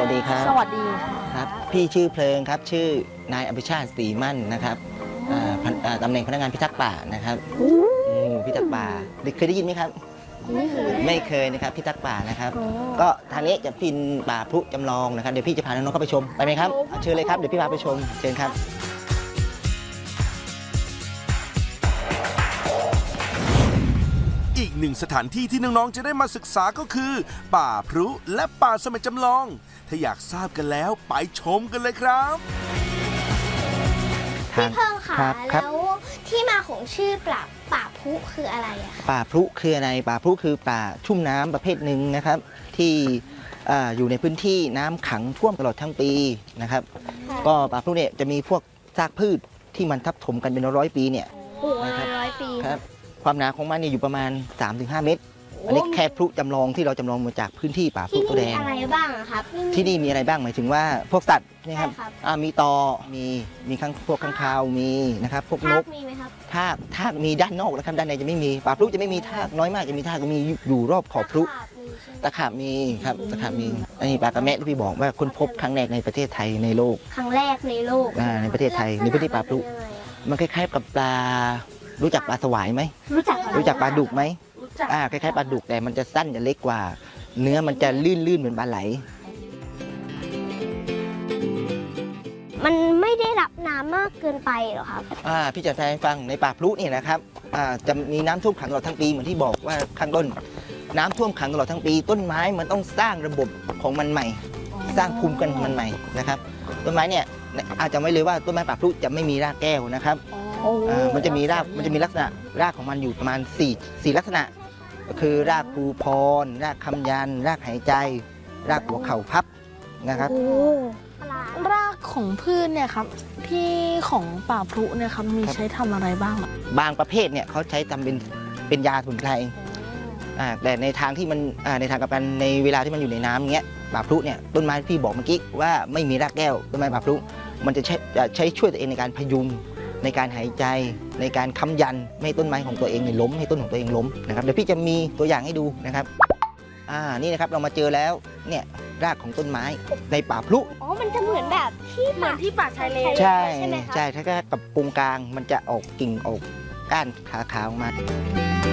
วัสดีครับสวัสดีครับพี่ชื่อเพลิงครับชื่อนายอภิชาติศรีมั่นนะครับตำแหน่งพนักงานพิทักษ์ป่านะครับพิทักษ์ป่าเคยได้ยินไหมครับไม่เคยนะครับพิทักษ์ป่านะครับก็ทางนี้จะเป็นป่าพลุจำลองนะครับเดี๋ยวพี่จะพาน้องๆเข้าไปชมไปไหมครับเชิญเลยครับเดี๋ยวพี่พาไปชมเชิญครับอีกหนึ่งสถานที่ที่น้องๆจะได้มาศึกษาก็คือป่าพลุและป่าเสม็ดจำลองถ้าอยากทราบกันแล้วไปชมกันเลยครับพี่เพิ่งค่ะแล้วที่มาของชื่อป่าพลุคืออะไรอะคะป่าพลุคืออะไรป่าพลุคือป่าชุ่มน้ำประเภทหนึ่งนะครับที่อยู่ในพื้นที่น้ำขังท่วมตลอดทั้งปีนะครับก็ป่าพลุเนี่ยจะมีพวกซากพืชที่มันทับถมกันเป็นร้อยปีเนี่ยนะครับ100 ปีครับความหนาของมันเนี่ยอยู่ประมาณ 3-5 เมตรอันนี้แค่พลุจำลองที่เราจำลองมาจากพื้นที่ป่าพลุตัวแดงที่นี่มีอะไรบ้างครับที่นี่มีอะไรบ้างหมายถึงว่าพวกสัตว์นะครับมีตอมีพวกข้างคาวมีนะครับพวกนกมีไหมครับทากมีด้านนอกนะครับด้านในจะไม่มีป่าพลุจะไม่มีทากน้อยมากจะมีทากก็มีอยู่รอบขอบพลุตะขาบมีครับตะขาบมีอันนี้ปลากระแมะที่พี่บอกว่าค้นพบครั้งแรกในประเทศไทยในโลกครั้งแรกในโลกในประเทศไทยในพื้นที่ป่าพลุมันคล้ายๆกับปลารู้จักปลาสวายไหมรู้จักปลาดุกไหมคล้ายๆปลาดุกแต่มันจะสั้นจะเล็กกว่าเนื้อมันจะลื่นเหมือนปลาไหลมันไม่ได้รับน้ำมากเกินไปหรอครับพี่จะแสดงฟังในป่าพลุนี่นะครับจะมีน้ำท่วมขังตลอดทั้งปีเหมือนที่บอกว่าข้างต้นน้ำท่วมขังตลอดทั้งปีต้นไม้มันต้องสร้างระบบของมันใหม่สร้างภูมิกันของมันใหม่นะครับต้นไม้เนี่ยอาจจะไม่เลยว่าต้นไม้ป่าพลุจะไม่มีรากแก้วนะครับมันจะมีลักษณะรากของมันอยู่ประมาณ4ลักษณะก็คือรากภูพรรากคำยันรากหายใจรากหัวเข่าพับนะครับรากของพืชเนี่ยครับที่ของป่าพลุเนี่ยครับมีใช้ทำอะไรบ้างบางประเภทเนี่ยเขาใช้ทำเป็นยาสมุนไพรแต่ในทางที่มันในทางกับกันในเวลาที่มันอยู่ในน้ำเงี้ยป่าพลุเนี่ยต้นไม้ที่พี่บอกเมื่อกี้ว่าไม่มีรากแก้วต้นไม้ป่าพลุมันจะใช้ช่วยตัวเองในการพยุงในการหายใจในการค้ำยันไม่ให้ต้นไม้ของตัวเองล้มให้ต้นของตัวเองล้มนะครับเดี๋ยวพี่จะมีตัวอย่างให้ดูนะครับนี่นะครับเรามาเจอแล้วเนี่ยรากของต้นไม้ในป่าพลุมันจะเหมือนแบบที่ป่าชายเลนใช่ถ้ากับปงกลางมันจะออกกิ่งออกก้านขาขาวมา